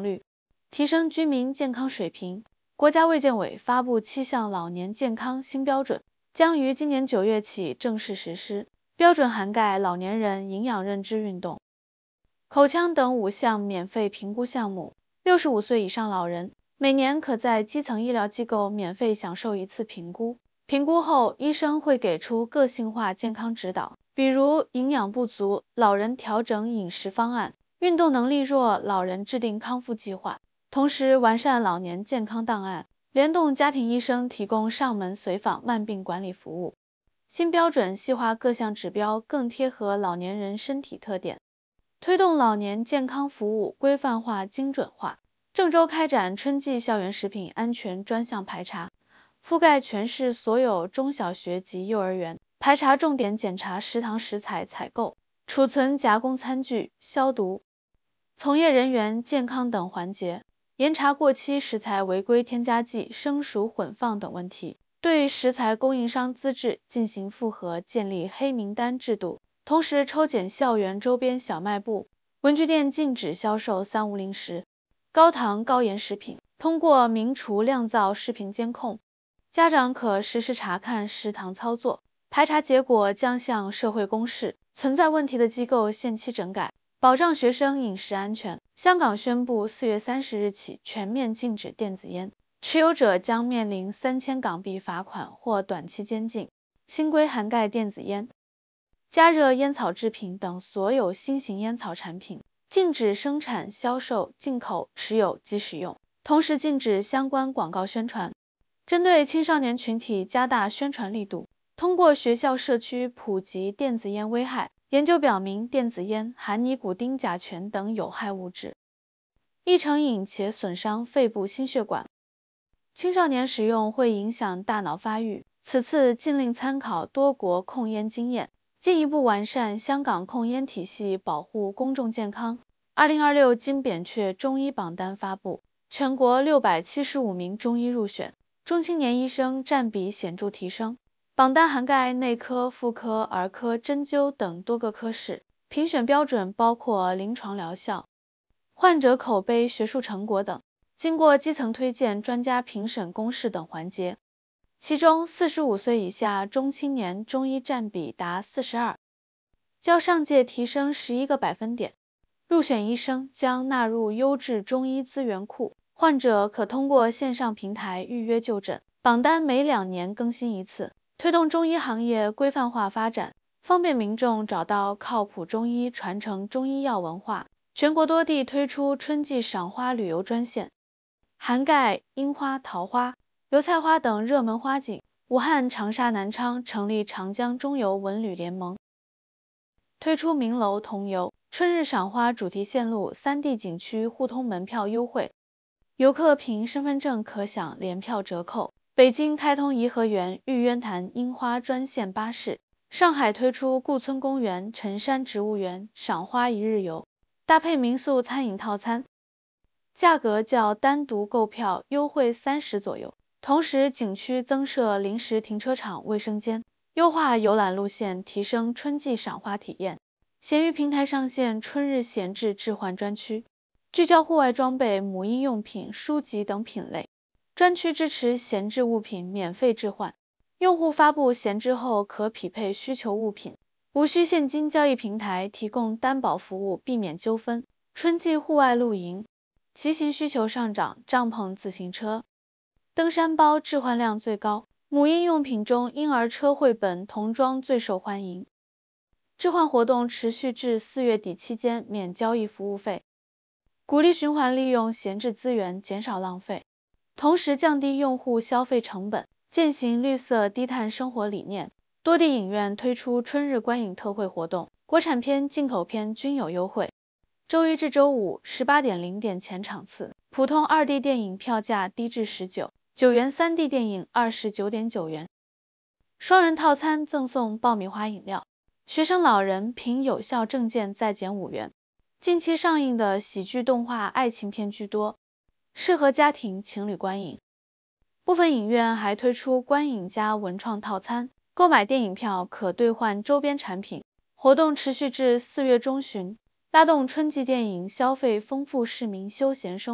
率，提升居民健康水平。国家卫健委发布7项老年健康新标准，将于今年9月起正式实施。标准涵盖老年人营养认知运动、口腔等5项免费评估项目。65岁以上老人每年可在基层医疗机构免费享受1次评估，评估后医生会给出个性化健康指导，比如营养不足老人调整饮食方案，运动能力弱老人制定康复计划。同时完善老年健康档案，联动家庭医生提供上门随访慢病管理服务。新标准细化各项指标，更贴合老年人身体特点，推动老年健康服务规范化、精准化。郑州开展春季校园食品安全专项排查，覆盖全市所有中小学及幼儿园，排查重点检查食堂食材采购、储存、加工餐具、消毒、从业人员健康等环节，严查过期食材违规添加剂、生熟混放等问题，对食材供应商资质进行复核，建立黑名单制度。同时抽检校园周边小卖部、文具店，禁止销售3无零食、高糖高盐食品。通过明厨亮灶视频监控，家长可实时查看食堂操作，排查结果将向社会公示，存在问题的机构限期整改，保障学生饮食安全。香港宣布4月30日起全面禁止电子烟，持有者将面临3000港币罚款或短期监禁。新规涵盖电子烟、加热烟草制品等所有新型烟草产品，禁止生产、销售、进口、持有及使用，同时禁止相关广告宣传。针对青少年群体加大宣传力度，通过学校社区普及电子烟危害。研究表明，电子烟含尼古丁、甲醛等有害物质，易成瘾且损伤肺部心血管，青少年使用会影响大脑发育。此次禁令参考多国控烟经验，进一步完善香港控烟体系，保护公众健康。2026金扁鹊中医榜单发布，全国675名中医入选，中青年医生占比显著提升。榜单涵盖内科、妇科、儿科、针灸等多个科室，评选标准包括临床疗效、患者口碑、学术成果等，经过基层推荐、专家评审、公示等环节。其中45岁以下中青年中医占比达42%，较上届提升11个百分点。入选医生将纳入优质中医资源库，患者可通过线上平台预约就诊，榜单每2年更新1次。推动中医行业规范化发展，方便民众找到靠谱中医，传承中医药文化。全国多地推出春季赏花旅游专线，涵盖樱花、桃花、油菜花等热门花景。武汉、长沙、南昌成立长江中游文旅联盟，推出名楼同游、春日赏花主题线路，3地景区互通门票优惠，游客凭身份证可享联票折扣。北京开通颐和园、玉渊潭樱花专线巴士，上海推出顾村公园、辰山植物园赏花1日游，搭配民宿餐饮套餐，价格较单独购票优惠30左右。同时，景区增设临时停车场、卫生间，优化游览路线，提升春季赏花体验。闲鱼平台上线春日闲置置换专区，聚焦户外装备、母婴用品、书籍等品类。专区支持闲置物品免费置换，用户发布闲置后可匹配需求物品，无需现金交易，平台提供担保服务，避免纠纷。春季户外露营、骑行需求上涨，帐篷、自行车、登山包置换量最高。母婴用品中，婴儿车绘本、童装最受欢迎。置换活动持续至4月底期间，免交易服务费，鼓励循环利用闲置资源，减少浪费。同时降低用户消费成本，践行绿色低碳生活理念。多地影院推出春日观影特惠活动，国产片、进口片均有优惠。周一至周五18点0点前场次，普通2D 电影票价低至19元，3D 电影29.9元。双人套餐赠送爆米花饮料，学生老人凭有效证件再减5元。近期上映的喜剧动画爱情片居多，适合家庭情侣观影。部分影院还推出观影加文创套餐，购买电影票可兑换周边产品。活动持续至4月中旬，拉动春季电影消费，丰富市民休闲生活。